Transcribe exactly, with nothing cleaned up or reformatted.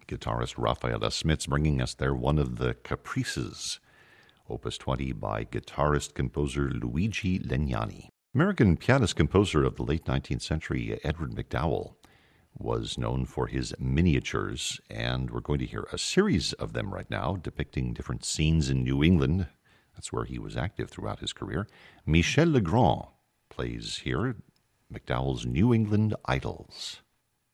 guitarist Rafael Smits bringing us there one of the Caprices, Opus twenty by guitarist-composer Luigi Legnani. American pianist-composer of the late nineteenth century, Edward MacDowell, was known for his miniatures, and we're going to hear a series of them right now depicting different scenes in New England. That's where he was active throughout his career. Michel Legrand plays here MacDowell's New England Idyls.